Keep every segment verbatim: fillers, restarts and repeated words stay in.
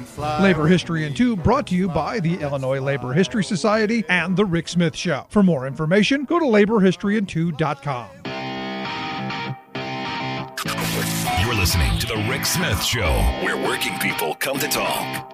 Labor History in Two, brought to you by the Illinois Labor History Society and The Rick Smith Show. For more information, go to labor history in two dot com. You're listening to The Rick Smith Show, where working people come to talk.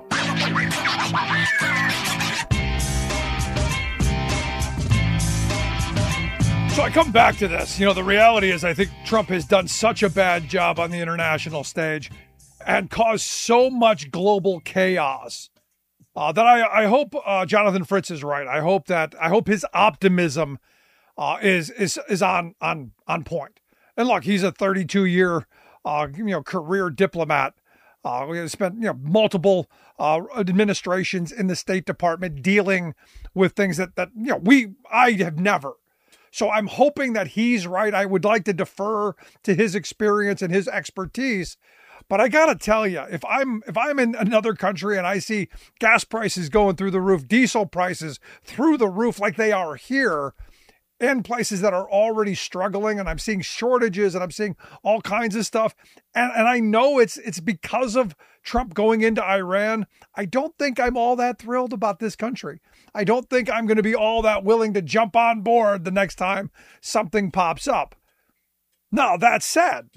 So I come back to this. You know, the reality is I think Trump has done such a bad job on the international stage and caused so much global chaos uh, that I, I hope uh, Jonathan Fritz is right. I hope that I hope his optimism uh, is is is on on on point. And look, he's a thirty-two year uh, you know career diplomat. Uh, we spent you know multiple uh, administrations in the State Department dealing with things that that you know we I have never. So I'm hoping that he's right. I would like to defer to his experience and his expertise. But I got to tell you, if I'm if I'm in another country and I see gas prices going through the roof, diesel prices through the roof like they are here, in places that are already struggling, and I'm seeing shortages and I'm seeing all kinds of stuff. And, and I know it's it's because of Trump going into Iran. I don't think I'm all that thrilled about this country. I don't think I'm going to be all that willing to jump on board the next time something pops up. Now, that said,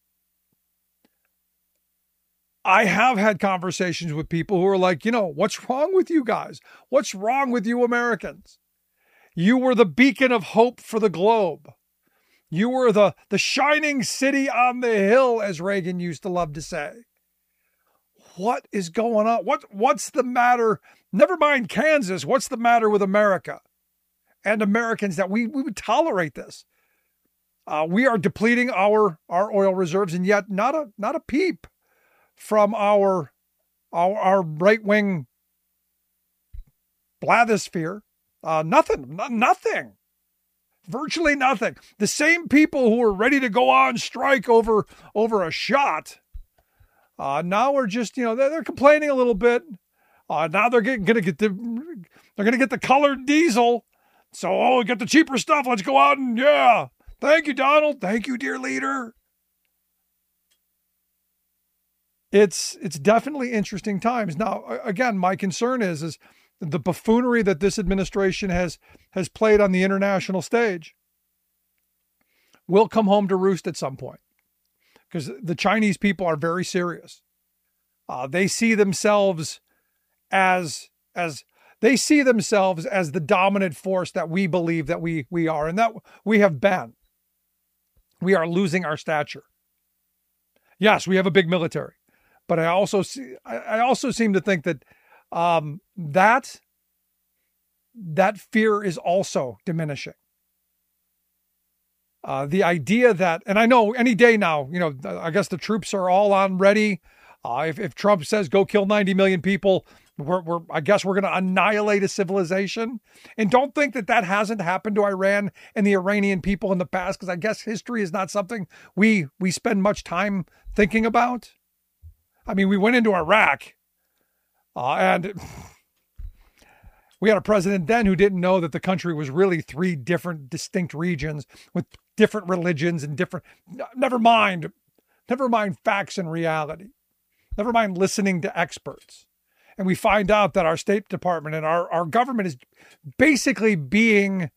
I have had conversations with people who are like, you know, what's wrong with you guys? What's wrong with you Americans? You were the beacon of hope for the globe. You were the, the shining city on the hill, as Reagan used to love to say. What is going on? What, what's the matter? Never mind Kansas. What's the matter with America and Americans that we, we would tolerate this? Uh, we are depleting our, our oil reserves, and yet not a, not a peep from our, our, our right-wing blathosphere. Uh, nothing, no, nothing, virtually nothing. The same people who are ready to go on strike over, over a shot, uh, now are just, you know, they're, they're complaining a little bit. Uh, now they're getting, gonna get the, they're gonna get the colored diesel. So, oh, we get the cheaper stuff. Let's go out and yeah. Thank you, Donald. Thank you, dear leader. It's, it's definitely interesting times. Now, again, my concern is, is, the buffoonery that this administration has has played on the international stage will come home to roost at some point, because the Chinese people are very serious. Uh, they see themselves as as they see themselves as the dominant force that we believe that we we are, and that we have been. We are losing our stature. Yes, we have a big military, but I also see I, I also seem to think that. Um, that, that fear is also diminishing. Uh, the idea that, and I know any day now, you know, I guess the troops are all on ready. Uh, if, if Trump says go kill ninety million people, we're, we're I guess we're going to annihilate a civilization. And don't think that that hasn't happened to Iran and the Iranian people in the past, because I guess history is not something we, we spend much time thinking about. I mean, we went into Iraq. Uh, and we had a president then who didn't know that the country was really three different distinct regions with different religions and different, never mind, never mind facts and reality, never mind listening to experts. And we find out that our State Department and our, our government is basically being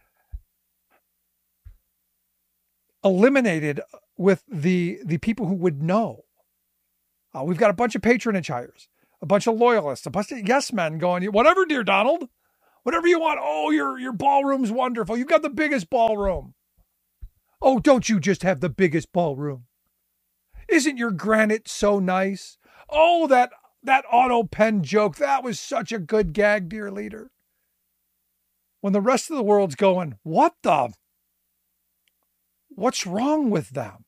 eliminated with the, the people who would know. Uh, we've got a bunch of patronage hires. A bunch of loyalists, a bunch of yes men going, whatever, dear Donald, whatever you want. Oh, your, your ballroom's wonderful. You've got the biggest ballroom. Oh, don't you just have the biggest ballroom? Isn't your granite so nice? Oh, that, that auto pen joke. That was such a good gag, dear leader. When the rest of the world's going, what the, what's wrong with them?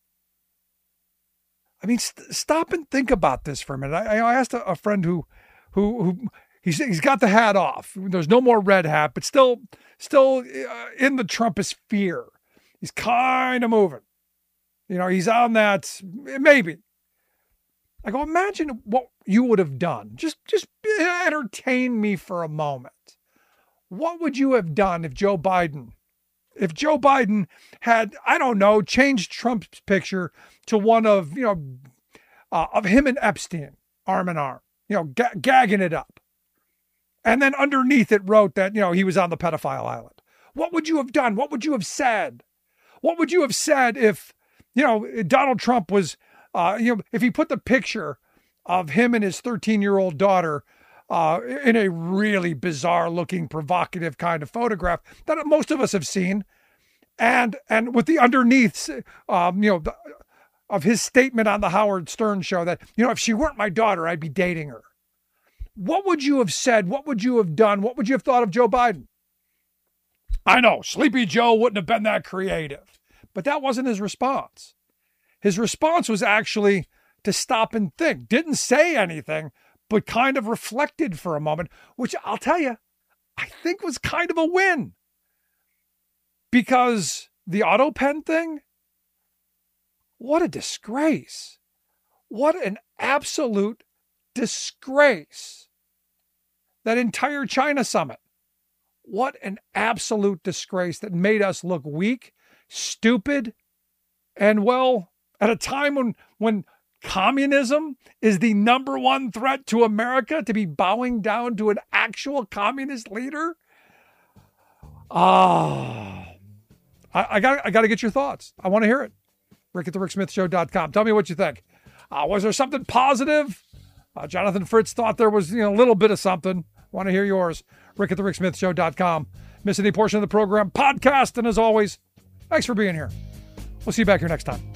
I mean, st- stop and think about this for a minute. I, I asked a, a friend who, who, who he's he's got the hat off. There's no more red hat, but still, still uh, in the Trumpist fear. He's kind of moving. You know, he's on that maybe. I go, imagine what you would have done. Just, just entertain me for a moment. What would you have done if Joe Biden? If Joe Biden had, I don't know, changed Trump's picture to one of, you know, uh, of him and Epstein, arm in arm. you know, ga- gagging it up. And then underneath it wrote that, you know, he was on the pedophile island. What would you have done? What would you have said? What would you have said if, you know, Donald Trump was, uh, you know, if he put the picture of him and his thirteen-year-old daughter uh, in a really bizarre-looking, provocative kind of photograph that most of us have seen, and and with the underneath, um, you know, the, of his statement on the Howard Stern show that, you know, if she weren't my daughter, I'd be dating her. What would you have said? What would you have done? What would you have thought of Joe Biden? I know, Sleepy Joe wouldn't have been that creative, but that wasn't his response. His response was actually to stop and think. Didn't say anything, but kind of reflected for a moment, which I'll tell you, I think was kind of a win. Because the auto pen thing, what a disgrace. What an absolute disgrace. That entire China summit. What an absolute disgrace that made us look weak, stupid, and well, at a time when, when communism is the number one threat to America, to be bowing down to an actual communist leader. Ah, I, I got I got to get your thoughts. I want to hear it. Rick at the Rick Smith Show dot com. Tell me what you think. Uh, was there something positive? Uh, Jonathan Fritz thought there was, you know, a little bit of something. Want to hear yours. Rick at the Rick Smith Show dot com. Miss any portion of the program, podcast. And as always, thanks for being here. We'll see you back here next time.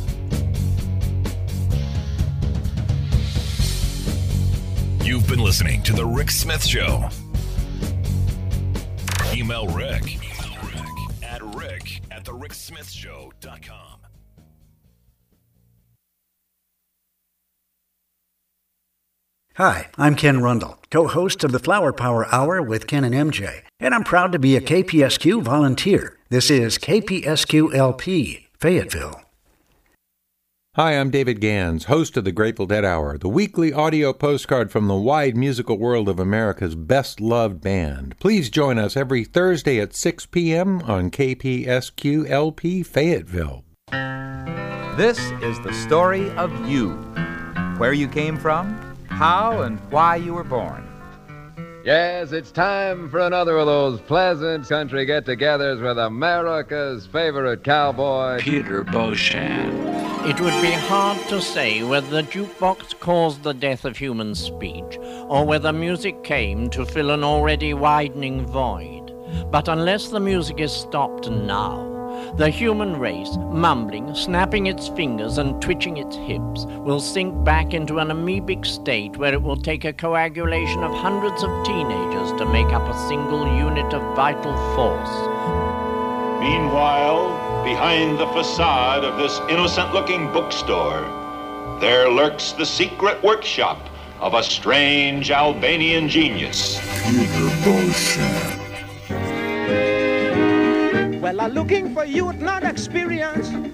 You've been listening to The Rick Smith Show. Email Rick, Email Rick at Rick at the Rick Smith Show dot com. Hi, I'm Ken Rundle, co-host of the Flower Power Hour with Ken and M J, and I'm proud to be a K P S Q volunteer. This is K P S Q L P, Fayetteville. Hi, I'm David Gans, host of the Grateful Dead Hour, the weekly audio postcard from the wide musical world of America's best-loved band. Please join us every Thursday at six p.m. on K P S Q L P Fayetteville. This is the story of you, where you came from, how and why you were born. Yes, it's time for another of those pleasant country get-togethers with America's favorite cowboy, Peter Beauchamp. It would be hard to say whether the jukebox caused the death of human speech or whether music came to fill an already widening void. But unless the music is stopped now, the human race, mumbling, snapping its fingers and twitching its hips, will sink back into an amoebic state where it will take a coagulation of hundreds of teenagers to make up a single unit of vital force. Meanwhile, behind the facade of this innocent-looking bookstore, there lurks the secret workshop of a strange Albanian genius. Peter Beauchamp. Well, I'm looking for youth, not experience.